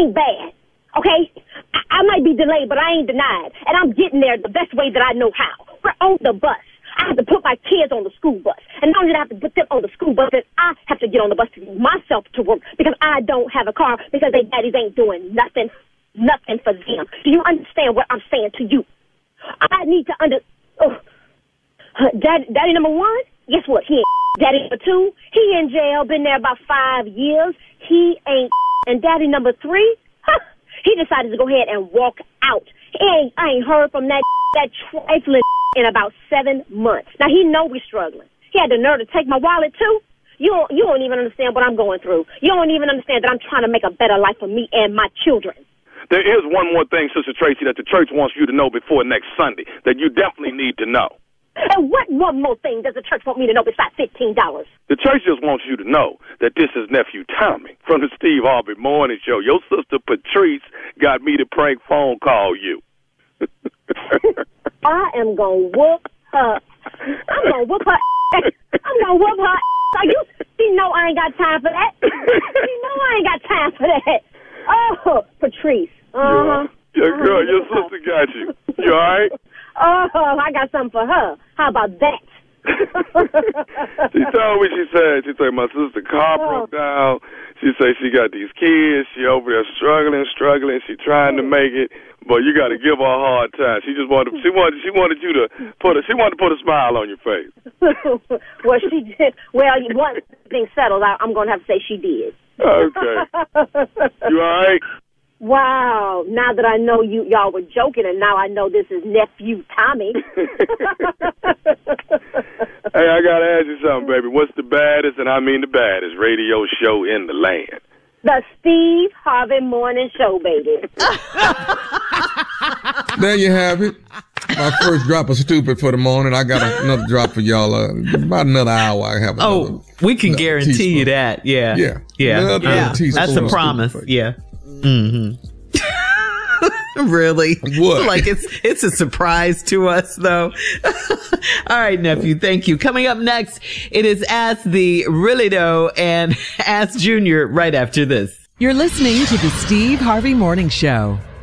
ain't bad. Okay? I might be delayed, but I ain't denied. And I'm getting there the best way that I know how. We're on the bus. I have to put my kids on the school bus. And not only do I have to put them on the school bus, but I have to get on the bus to get myself to work because I don't have a car because their daddies ain't doing nothing for them. Do you understand what I'm saying to you? I need to Daddy number one, guess what? He ain't. Daddy number two, he in jail, been there about 5 years. He ain't. And daddy number three, he decided to go ahead and walk out. I ain't heard from that trifling in about 7 months. Now, he know we struggling. He had the nerve to take my wallet, too. You don't even understand what I'm going through. You don't even understand that I'm trying to make a better life for me and my children. There is one more thing, Sister Tracy, that the church wants you to know before next Sunday, that you definitely need to know. And what one more thing does the church want me to know besides $15? The church just wants you to know that this is Nephew Tommy from the Steve Harvey Morning Show. Your sister Patrice got me to prank phone call you. I am going to whoop her. I'm going to whoop her. I'm going to whoop her. You know I ain't got time for that. You know I ain't got time for that. Oh, Patrice. Uh-huh. Yeah, girl, your sister got you. You all right? Oh, I got something for her. How about that? She told me, she said, my sister car broke down. She said she got these kids. She over there struggling. She trying to make it, but you got to give her a hard time. She wanted you to put a smile on your face. Well, she did. Well, one thing settled. I'm going to have to say she did. Okay. You all right? Wow, now that I know y'all were joking, and now I know this is Nephew Tommy. Hey, I got to ask you something, baby. What's the baddest, and I mean the baddest, radio show in the land? The Steve Harvey Morning Show, baby. There you have it. My first drop of stupid for the morning. I got another drop for y'all. About another hour. I have. We can guarantee you that. Yeah. That's a promise. Yeah. Mm-hmm. Really? What? Like it's a surprise to us, though. All right, nephew. Thank you. Coming up next, it is Ask the Really Doe and Ask Junior right after this. You're listening to the Steve Harvey Morning Show.